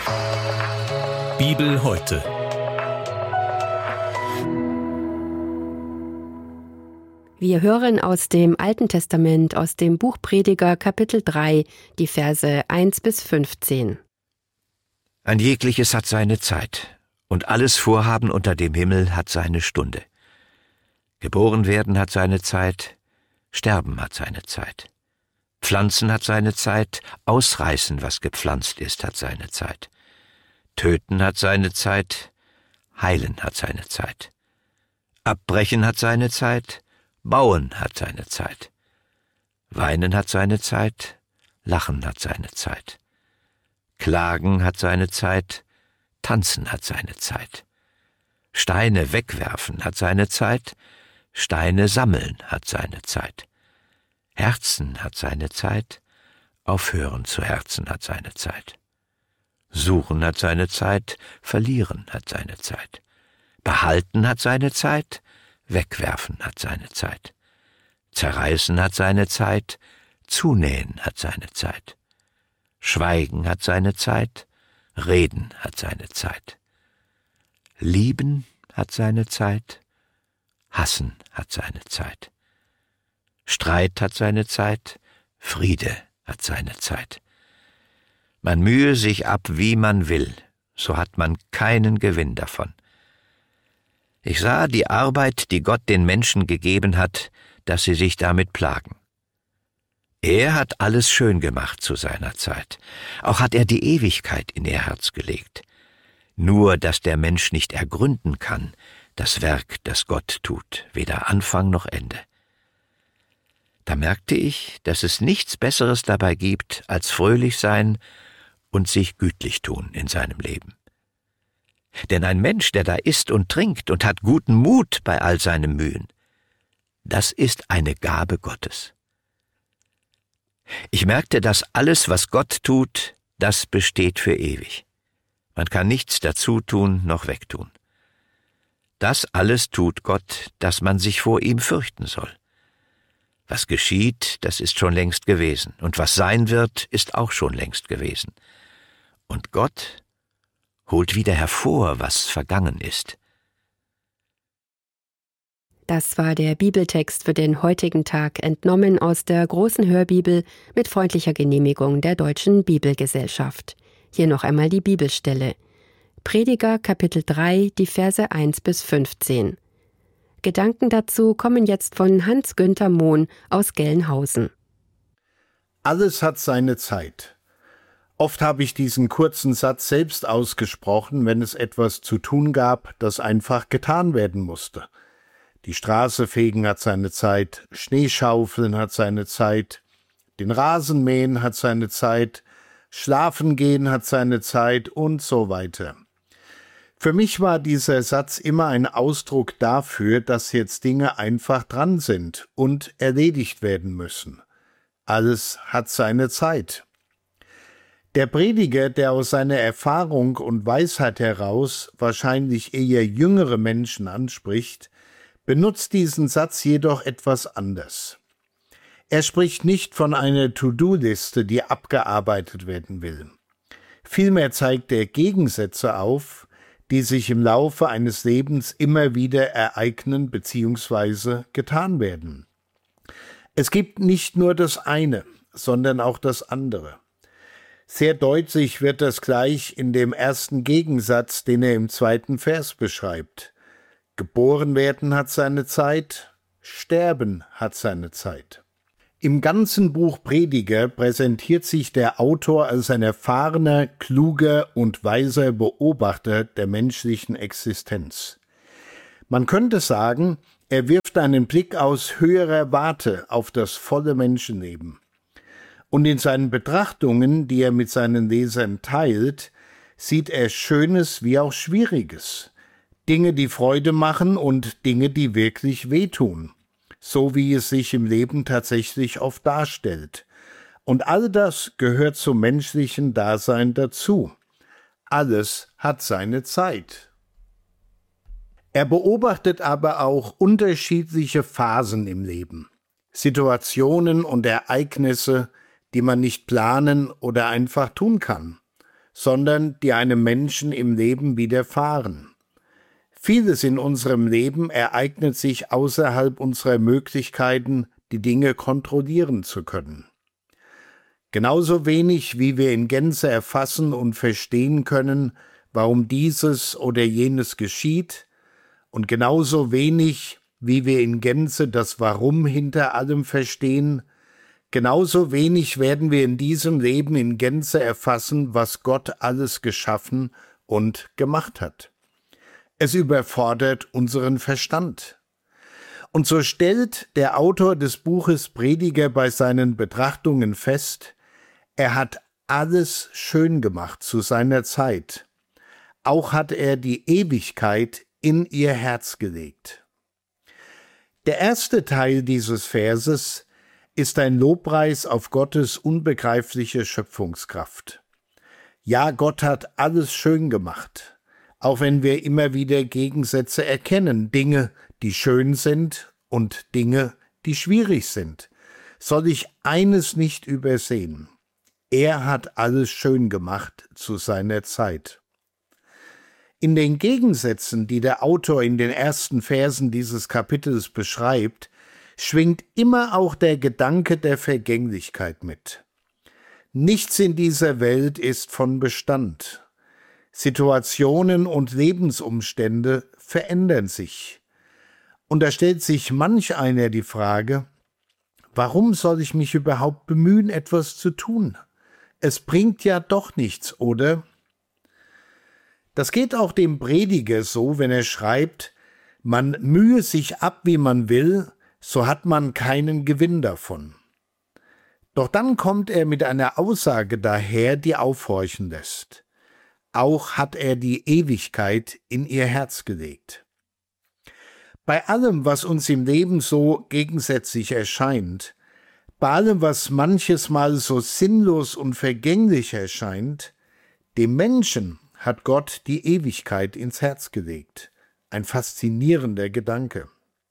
Bibel heute. Wir hören aus dem Alten Testament, aus dem Buch Prediger, Kapitel 3, die Verse 1 bis 15. Ein jegliches hat seine Zeit, und alles Vorhaben unter dem Himmel hat seine Stunde. Geboren werden hat seine Zeit, sterben hat seine Zeit. Pflanzen hat seine Zeit, ausreißen, was gepflanzt ist, hat seine Zeit. Töten hat seine Zeit, heilen hat seine Zeit. Abbrechen hat seine Zeit, bauen hat seine Zeit. Weinen hat seine Zeit, lachen hat seine Zeit. Klagen hat seine Zeit, tanzen hat seine Zeit. Steine wegwerfen hat seine Zeit, Steine sammeln hat seine Zeit. Herzen hat seine Zeit, aufhören zu herzen hat seine Zeit. Suchen hat seine Zeit, verlieren hat seine Zeit. Behalten hat seine Zeit, wegwerfen hat seine Zeit. Zerreißen hat seine Zeit, zunähen hat seine Zeit. Schweigen hat seine Zeit, reden hat seine Zeit. Lieben hat seine Zeit, hassen hat seine Zeit. Streit hat seine Zeit, Friede hat seine Zeit. Man mühe sich ab, wie man will, so hat man keinen Gewinn davon. Ich sah die Arbeit, die Gott den Menschen gegeben hat, dass sie sich damit plagen. Er hat alles schön gemacht zu seiner Zeit. Auch hat er die Ewigkeit in ihr Herz gelegt. Nur, dass der Mensch nicht ergründen kann, das Werk, das Gott tut, weder Anfang noch Ende. Da merkte ich, dass es nichts Besseres dabei gibt, als fröhlich sein und sich gütlich tun in seinem Leben. Denn ein Mensch, der da isst und trinkt und hat guten Mut bei all seinem Mühen, das ist eine Gabe Gottes. Ich merkte, dass alles, was Gott tut, das besteht für ewig. Man kann nichts dazu tun noch wegtun. Das alles tut Gott, dass man sich vor ihm fürchten soll. Was geschieht, das ist schon längst gewesen, und was sein wird, ist auch schon längst gewesen. Und Gott holt wieder hervor, was vergangen ist. Das war der Bibeltext für den heutigen Tag, entnommen aus der großen Hörbibel mit freundlicher Genehmigung der Deutschen Bibelgesellschaft. Hier noch einmal die Bibelstelle. Prediger, Kapitel 3, die Verse 1 bis 15. Gedanken dazu kommen jetzt von Hans-Günther Mohn aus Gelnhausen. Alles hat seine Zeit. Oft habe ich diesen kurzen Satz selbst ausgesprochen, wenn es etwas zu tun gab, das einfach getan werden musste. Die Straße fegen hat seine Zeit, Schneeschaufeln hat seine Zeit, den Rasen mähen hat seine Zeit, schlafen gehen hat seine Zeit und so weiter. Für mich war dieser Satz immer ein Ausdruck dafür, dass jetzt Dinge einfach dran sind und erledigt werden müssen. Alles hat seine Zeit. Der Prediger, der aus seiner Erfahrung und Weisheit heraus wahrscheinlich eher jüngere Menschen anspricht, benutzt diesen Satz jedoch etwas anders. Er spricht nicht von einer To-Do-Liste, die abgearbeitet werden will. Vielmehr zeigt er Gegensätze auf, die sich im Laufe eines Lebens immer wieder ereignen bzw. getan werden. Es gibt nicht nur das eine, sondern auch das andere. Sehr deutlich wird das gleich in dem ersten Gegensatz, den er im 2. Vers beschreibt. Geboren werden hat seine Zeit, sterben hat seine Zeit. Im ganzen Buch Prediger präsentiert sich der Autor als ein erfahrener, kluger und weiser Beobachter der menschlichen Existenz. Man könnte sagen, er wirft einen Blick aus höherer Warte auf das volle Menschenleben. Und in seinen Betrachtungen, die er mit seinen Lesern teilt, sieht er Schönes wie auch Schwieriges. Dinge, die Freude machen und Dinge, die wirklich wehtun. So wie es sich im Leben tatsächlich oft darstellt. Und all das gehört zum menschlichen Dasein dazu. Alles hat seine Zeit. Er beobachtet aber auch unterschiedliche Phasen im Leben, Situationen und Ereignisse, die man nicht planen oder einfach tun kann. sondern die einem Menschen im Leben widerfahren. Vieles in unserem Leben ereignet sich außerhalb unserer Möglichkeiten, die Dinge kontrollieren zu können. Genauso wenig, wie wir in Gänze erfassen und verstehen können, warum dieses oder jenes geschieht, und genauso wenig, wie wir in Gänze das Warum hinter allem verstehen, genauso wenig werden wir in diesem Leben in Gänze erfassen, was Gott alles geschaffen und gemacht hat. Es überfordert unseren Verstand. Und so stellt der Autor des Buches Prediger bei seinen Betrachtungen fest, er hat alles schön gemacht zu seiner Zeit. Auch hat er die Ewigkeit in ihr Herz gelegt. Der erste Teil dieses Verses ist ein Lobpreis auf Gottes unbegreifliche Schöpfungskraft. Ja, Gott hat alles schön gemacht, auch wenn wir immer wieder Gegensätze erkennen, Dinge, die schön sind und Dinge, die schwierig sind, soll ich eines nicht übersehen. Er hat alles schön gemacht zu seiner Zeit. In den Gegensätzen, die der Autor in den ersten Versen dieses Kapitels beschreibt, schwingt immer auch der Gedanke der Vergänglichkeit mit. Nichts in dieser Welt ist von Bestand. Situationen und Lebensumstände verändern sich. Und da stellt sich manch einer die Frage, warum soll ich mich überhaupt bemühen, etwas zu tun? Es bringt ja doch nichts, oder? Das geht auch dem Prediger so, wenn er schreibt, man mühe sich ab, wie man will, so hat man keinen Gewinn davon. Doch dann kommt er mit einer Aussage daher, die aufhorchen lässt. Auch hat er die Ewigkeit in ihr Herz gelegt. Bei allem, was uns im Leben so gegensätzlich erscheint, bei allem, was manches Mal so sinnlos und vergänglich erscheint, dem Menschen hat Gott die Ewigkeit ins Herz gelegt. Ein faszinierender Gedanke.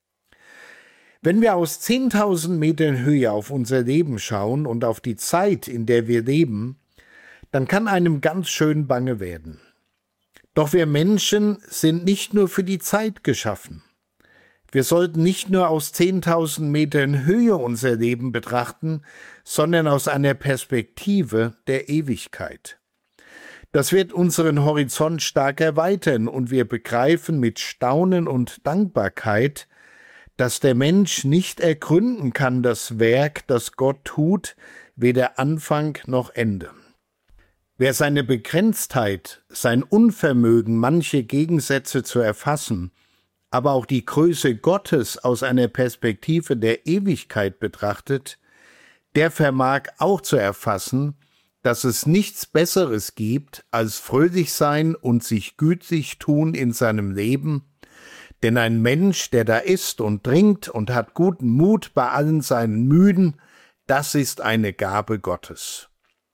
Wenn wir aus 10.000 Metern Höhe auf unser Leben schauen und auf die Zeit, in der wir leben, dann kann einem ganz schön bange werden. Doch wir Menschen sind nicht nur für die Zeit geschaffen. Wir sollten nicht nur aus 10.000 Metern Höhe unser Leben betrachten, sondern aus einer Perspektive der Ewigkeit. Das wird unseren Horizont stark erweitern und wir begreifen mit Staunen und Dankbarkeit, dass der Mensch nicht ergründen kann das Werk, das Gott tut, weder Anfang noch Ende. Wer seine Begrenztheit, sein Unvermögen, manche Gegensätze zu erfassen, aber auch die Größe Gottes aus einer Perspektive der Ewigkeit betrachtet, der vermag auch zu erfassen, dass es nichts Besseres gibt, als fröhlich sein und sich gütlich tun in seinem Leben, denn ein Mensch, der da isst und trinkt und hat guten Mut bei allen seinen Mühen, das ist eine Gabe Gottes.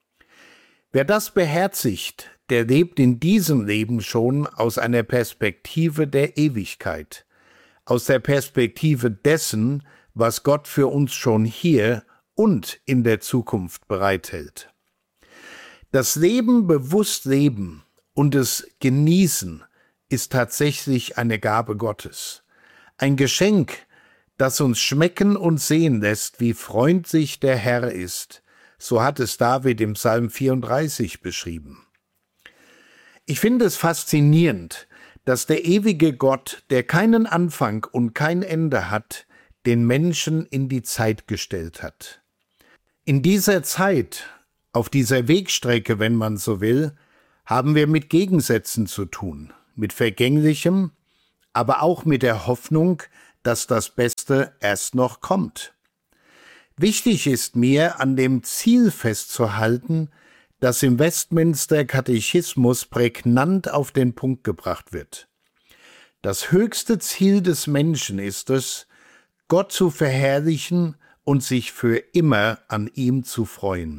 Wer das beherzigt, der lebt in diesem Leben schon aus einer Perspektive der Ewigkeit, aus der Perspektive dessen, was Gott für uns schon hier und in der Zukunft bereithält. Das Leben bewusst leben und es genießen ist tatsächlich eine Gabe Gottes. Ein Geschenk, das uns schmecken und sehen lässt, wie freundlich der Herr ist. So hat es David im Psalm 34 beschrieben. Ich finde es faszinierend, dass der ewige Gott, der keinen Anfang und kein Ende hat, den Menschen in die Zeit gestellt hat. In dieser Zeit, auf dieser Wegstrecke, wenn man so will, haben wir mit Gegensätzen zu tun, mit Vergänglichem, aber auch mit der Hoffnung, dass das Beste erst noch kommt. Wichtig ist mir, an dem Ziel festzuhalten, das im Westminster Katechismus prägnant auf den Punkt gebracht wird. Das höchste Ziel des Menschen ist es, Gott zu verherrlichen und sich für immer an ihm zu freuen.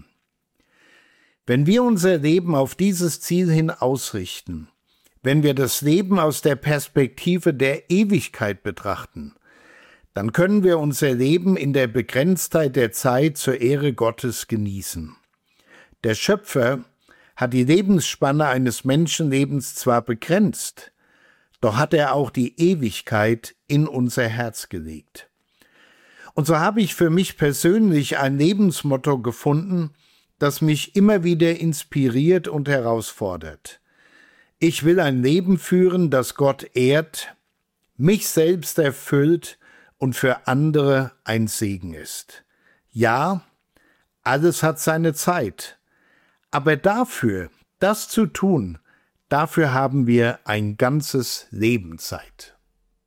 Wenn wir unser Leben auf dieses Ziel hin ausrichten, wenn wir das Leben aus der Perspektive der Ewigkeit betrachten, dann können wir unser Leben in der Begrenztheit der Zeit zur Ehre Gottes genießen. Der Schöpfer hat die Lebensspanne eines Menschenlebens zwar begrenzt, doch hat er auch die Ewigkeit in unser Herz gelegt. Und so habe ich für mich persönlich ein Lebensmotto gefunden, das mich immer wieder inspiriert und herausfordert. Ich will ein Leben führen, das Gott ehrt, mich selbst erfüllt und für andere ein Segen ist. Ja, alles hat seine Zeit, aber dafür, das zu tun, dafür haben wir ein ganzes Leben Zeit.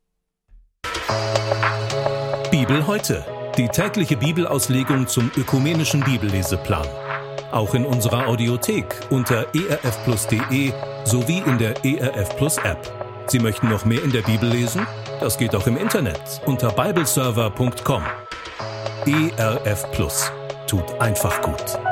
Bibel heute, die tägliche Bibelauslegung zum ökumenischen Bibelleseplan. Auch in unserer Audiothek unter erfplus.de sowie in der ERF Plus App. Sie möchten noch mehr in der Bibel lesen? Das geht auch im Internet unter bibleserver.com. ERF Plus tut einfach gut.